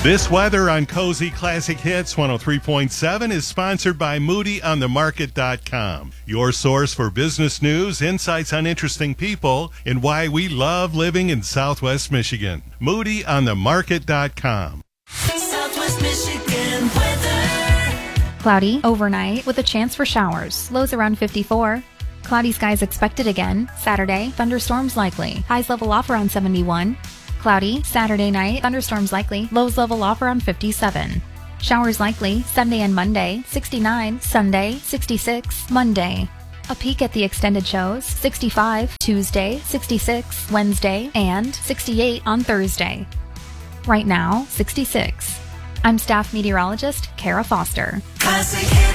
This weather on Cozy Classic Hits 103.7 is sponsored by MoodyOnTheMarket.com, your source for business news, insights on interesting people, and why we love living in Southwest Michigan. MoodyOnTheMarket.com. Southwest Michigan weather. Cloudy overnight with a chance for showers. Lows around 54. Cloudy skies expected again. Saturday, thunderstorms likely. Highs level off around 71. Cloudy Saturday night, thunderstorms likely. Lows level off around 57. Showers likely Sunday and Monday, 69. Sunday, 66. Monday. A peek at the extended shows, 65. Tuesday, 66. Wednesday, and 68 on Thursday. Right now, 66. I'm staff meteorologist Kara Foster. Classic Hits.